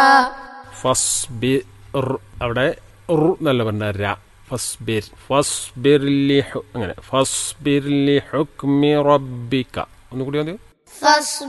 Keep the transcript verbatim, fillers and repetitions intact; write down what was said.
ഫസ്ബിർ അവിടെ ർ നല്ല പറഞ്ഞ ര ഫസ്ബിർ ഫസ്ബിർ ലി ഹു അങ്ങനെ ഫസ്ബിർ ലി ഹുക്മി റബ്ബിക ഒന്നുകൂടി മതി